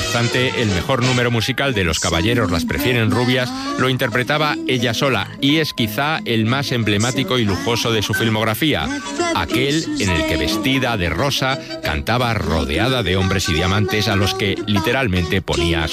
obstante, el mejor número musical de Los caballeros las prefieren rubias lo interpretaba ella sola y es quizá el más emblemático y lujoso de su filmografía, aquel en el que vestida de rosa cantaba rodeada de hombres y diamantes a los que literalmente ponía